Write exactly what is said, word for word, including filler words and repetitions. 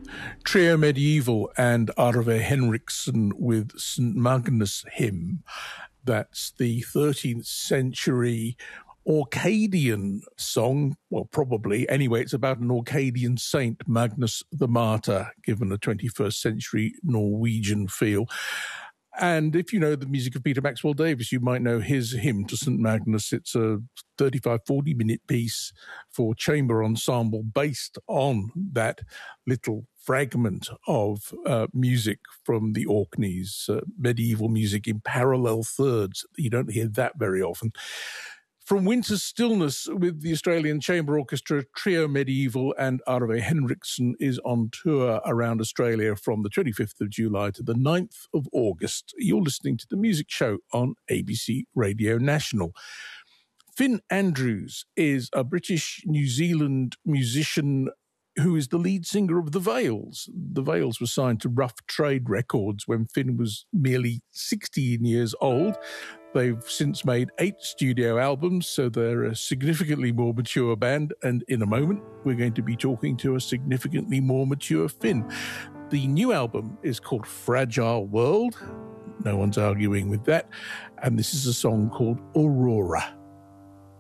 Trio Medieval and Arve Henriksson with Saint Magnus Hymn. That's the thirteenth century Orcadian song. Well, probably. Anyway, it's about an Orcadian saint, Magnus the Martyr, given a twenty-first century Norwegian feel. And if you know the music of Peter Maxwell Davies, you might know his hymn to Saint Magnus. It's a thirty-five, forty minute piece for chamber ensemble based on that little fragment of uh, music from the Orkneys, uh, medieval music in parallel thirds. You don't hear that very often. From Winter's Stillness with the Australian Chamber Orchestra, Trio Medieval and Arve Henriksson is on tour around Australia from the twenty-fifth of July to the ninth of August. You're listening to The Music Show on A B C Radio National. Finn Andrews is a British New Zealand musician who is the lead singer of The Veils. The Veils were signed to Rough Trade Records when Finn was merely sixteen years old. They've since made eight studio albums, so they're a significantly more mature band. And in a moment, we're going to be talking to a significantly more mature Finn. The new album is called Fragile World. No one's arguing with that. And this is a song called Aurora.